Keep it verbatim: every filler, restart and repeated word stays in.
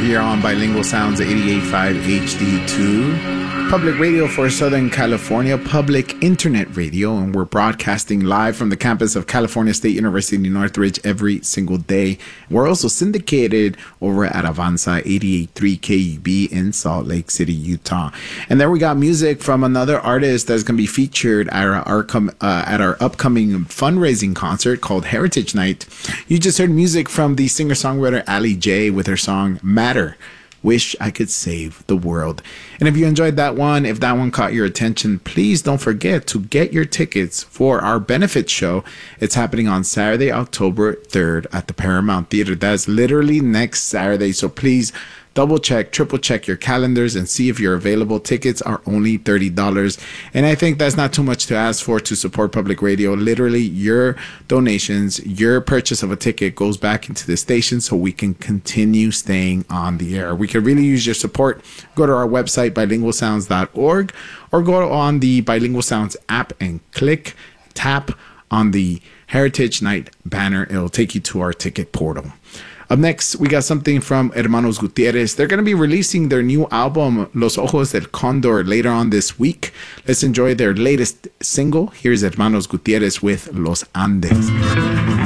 here on Bilingual Sounds eighty-eight point five H D two. Public radio for Southern California, public internet radio, and we're broadcasting live from the campus of California State University Northridge every single day. We're also syndicated over at Avanza eighty-eight point three K U B in Salt Lake City, Utah. And there we got music from another artist that's going to be featured at our, our uh, at our upcoming fundraising concert called Heritage Night. You just heard music from the singer-songwriter Ali J with her song Matter. Wish I Could Save the World. And if you enjoyed that one, if that one caught your attention, please don't forget to get your tickets for our benefit show. It's happening on Saturday, October third at the Paramount Theater. That's literally next Saturday. So please double check, triple check your calendars and see if you're available. Tickets are only thirty dollars. And I think that's not too much to ask for to support public radio. Literally, your donations, your purchase of a ticket goes back into the station so we can continue staying on the air. We could really use your support. Go to our website, bilingual sounds dot org, or go on the Bilingual Sounds app and click, tap on the Heritage Night banner. It'll take you to our ticket portal. Up next, we got something from Hermanos Gutierrez. They're going to be releasing their new album, Los Ojos del Condor, later on this week. Let's enjoy their latest single. Here's Hermanos Gutierrez with Los Andes.